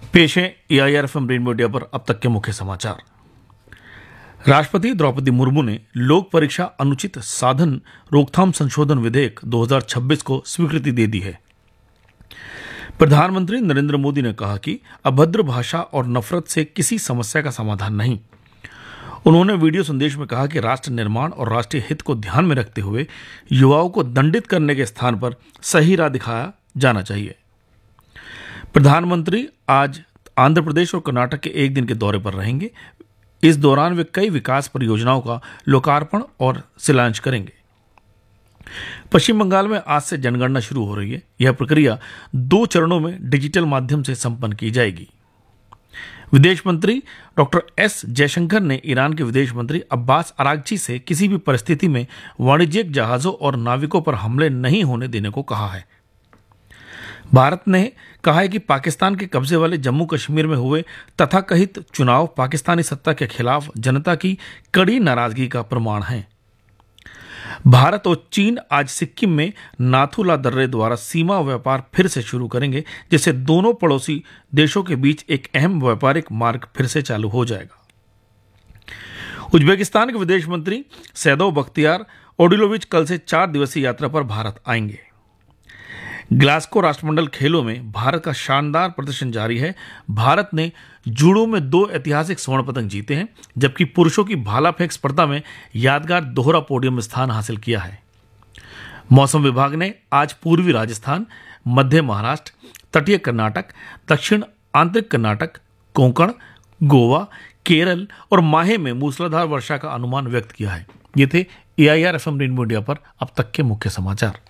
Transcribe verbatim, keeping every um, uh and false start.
पेश है ए I R F M rainbow India पर अब तक के मुख्य समाचार। राष्ट्रपति द्रौपदी मुर्मू ने लोक परीक्षा अनुचित साधन रोकथाम संशोधन विधेयक दो हज़ार छब्बीस को स्वीकृति दे दी है। प्रधानमंत्री नरेंद्र मोदी ने कहा कि अभद्र भाषा और नफरत से किसी समस्या का समाधान नहीं। उन्होंने वीडियो संदेश में कहा कि राष्ट्र निर्माण और राष्ट्रीय हित को ध्यान में रखते हुए युवाओं को दंडित करने के स्थान पर सही राह दिखाया जाना चाहिए। प्रधानमंत्री आज आंध्र प्रदेश और कर्नाटक के एक दिन के दौरे पर रहेंगे। इस दौरान वे कई विकास परियोजनाओं का लोकार्पण और शिलान्यास करेंगे। पश्चिम बंगाल में आज से जनगणना शुरू हो रही है। यह प्रक्रिया दो चरणों में डिजिटल माध्यम से संपन्न की जाएगी। विदेश मंत्री डॉक्टर एस जयशंकर ने ईरान के विदेश मंत्री अब्बास अरागची से किसी भी परिस्थिति में वाणिज्यिक जहाजों और नाविकों पर हमले नहीं होने देने को कहा है। भारत ने कहा है कि पाकिस्तान के कब्जे वाले जम्मू कश्मीर में हुए तथाकथित चुनाव पाकिस्तानी सत्ता के खिलाफ जनता की कड़ी नाराजगी का प्रमाण है। भारत और चीन आज सिक्किम में नाथुला दर्रे द्वारा सीमा व्यापार फिर से शुरू करेंगे, जिससे दोनों पड़ोसी देशों के बीच एक अहम व्यापारिक मार्ग फिर से चालू हो जाएगा। उज्बेकिस्तान के विदेश मंत्री सैदो बख्तियार ओडिलोविच कल से चार दिवसीय यात्रा पर भारत आएंगे। ग्लास्को राष्ट्रमंडल खेलों में भारत का शानदार प्रदर्शन जारी है। भारत ने जूडो में दो ऐतिहासिक स्वर्ण पदक जीते हैं, जबकि पुरुषों की भाला फेंक स्पर्धा में यादगार दोहरा पोडियम स्थान हासिल किया है। मौसम विभाग ने आज पूर्वी राजस्थान, मध्य महाराष्ट्र, तटीय कर्नाटक, दक्षिण आंतरिक कर्नाटक, कोंकण, गोवा, केरल और माहे में मूसलाधार वर्षा का अनुमान व्यक्त किया है। ये थे ए I R F M rainbow India पर अब तक के मुख्य समाचार।